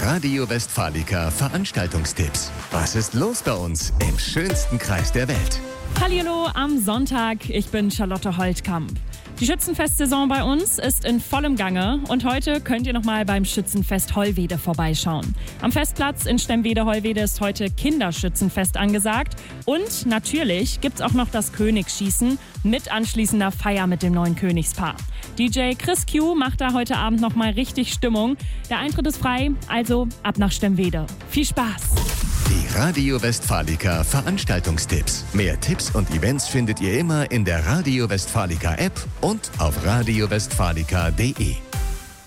Radio Westfalica Veranstaltungstipps. Was ist los bei uns im schönsten Kreis der Welt? Hallihallo am Sonntag, ich bin Charlotte Holtkamp. Die Schützenfestsaison bei uns ist in vollem Gange und heute könnt ihr nochmal beim Schützenfest Hollwede vorbeischauen. Am Festplatz in Stemwede-Hollwede ist heute Kinderschützenfest angesagt und natürlich gibt's auch noch das Königsschießen mit anschließender Feier mit dem neuen Königspaar. DJ Chris Q macht da heute Abend nochmal richtig Stimmung. Der Eintritt ist frei, also ab nach Stemwede. Viel Spaß! Die Radio Westfalica Veranstaltungstipps. Mehr Tipps und Events findet ihr immer in der Radio Westfalica App und auf radiowestfalica.de.